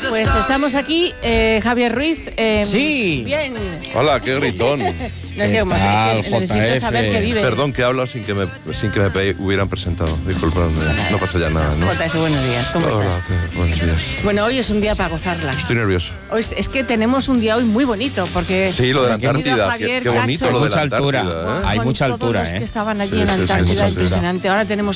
Pues estamos aquí, Javier Ruiz. Sí. Bien. Hola, qué gritón. No es que, como es que necesito JF? saber que vive. Perdón que hablo sin que me hubieran presentado. Disculpadme, no pasa ya nada, ¿no? JF, buenos días, ¿cómo Hola, estás? buenos días. Bueno, hoy es un día para gozarla. Estoy nervioso. Hoy es que tenemos un día hoy muy bonito, porque... Sí, lo de la hemos tenido a Antártida. Javier Qué bonito Cacho, lo de la mucha altura. Antártida, ¿eh? Hay con mucha todos altura, los ¿eh? que estaban allí Sí, en sí, sí, Antártida, mucha altura. impresionante. Ahora tenemos